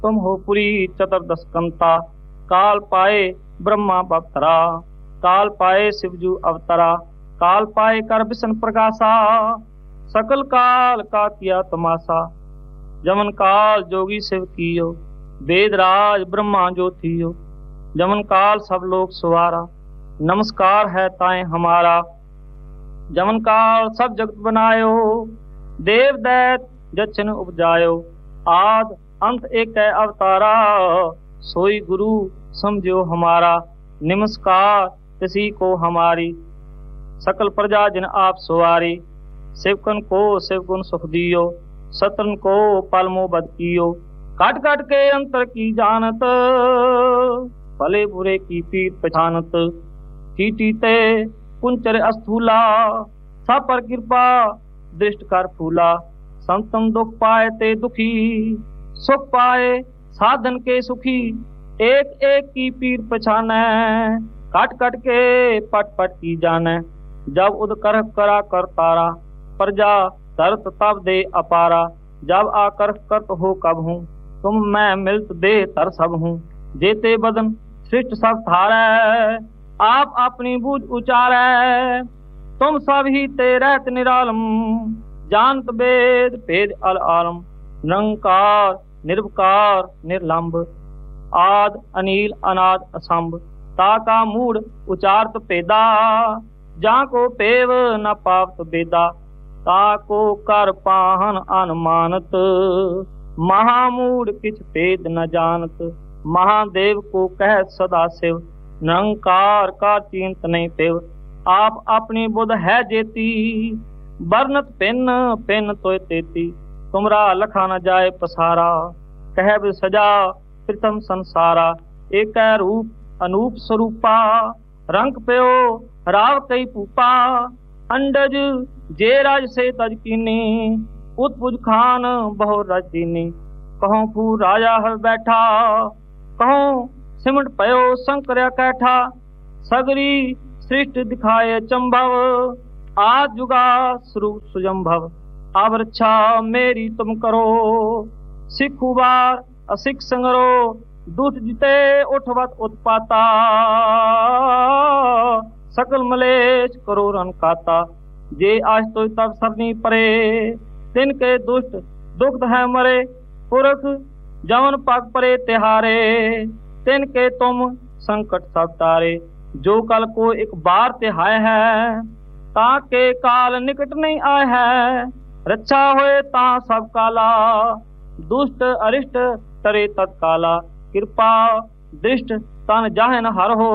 तुम हो पुरी चतुर्दश कंता। काल पाए ब्रह्मा बवतरा, काल पाए शिवजू अवतरा, काल पाए कर विष्णु प्रकाशा। सकल काल का किया तमाशा, जमन काल जोगी शिव कियो, वेद राज ब्रह्मा जो थियो। जमन काल सब लोग सुवारा, नमस्कार है ताए हमारा। जमन काल सब जगत बनायो, देव दैत जछन उपजायो। आद अंत एक है अवतारा, सोई गुरु समझो हमारा। नमस्कार किसी को हमारी, सकल प्रजा जिन आप सुवारी। शिवकन को शिवगुण सुख दियो, सतन को पलमो बद कियो। काट काट के अंतर की जानत, भले बुरे की पीर पहचानत। चीटी ते कुंचर अस्थूला, सब पर कृपा दृष्ट कर फूला। संतम दुख पाए ते दुखी, सुख पाए साधन के सुखी। एक एक की पीर पहचाने, काट काट के पट पट की जाने। जब उद कर करा कर तारा, प्रजा तरत तब दे अपारा। जब आकर करत हो कब हूँ, तुम मैं मिलत दे तर सब हूँ। जेते बदन सृष्ट सब थारै, आप अपनी बूझ उचारै। तुम सब ही ते रहत निरालम, जानत वेद भेद अल आलम। निरंकार निर्विकार निर्लंब, आद अनील अनाद असंभ। ताका मूड उचारत पेदा, जाको पेव न पावत बेदा। ताको कर पाहन अनुमानत, महामूड किछ भेद न जानत। महादेव को कह सदा शिव, निरंकार का चिंत नहीं पेव। आप अपनी बुध है जेती, बरनत पिन पिन तोय तेती। तुमरा लखा न जाए पसारा, कहब सजा प्रथम संसारा। एक रूप अनूप स्वरूपा, रंग प्यो राव कई पूपा। अंडज जे राज से तज कीनी, उत्पुज खान बहु रज दीनी। कहों फू राजा हर बैठा, कहों सिमट पयो शंकर कैठा। सगरी सृष्ट दिखाए चंभव, आज जुगा स्वरूप सुजंभव। अब रक्षा मेरी तुम करो, सिखु बार असिख संगरो। दुष्ट जिते उठवत उत्पाता, सकल मलेश करो रन काता। जे आज तो तब सरनी परे, तिनके दुष्ट दुख है मरे। पुरख जवन पग परे तिहारे, तिनके तुम संकट सब टारे। जो कल को एक बार तिहाय है, ताके काल निकट नहीं आए है। रक्षा होए ता सब काला, दुष्ट अरिष्ट तरे तत्काला। कृपा दृष्ट तन जाहन हर हो,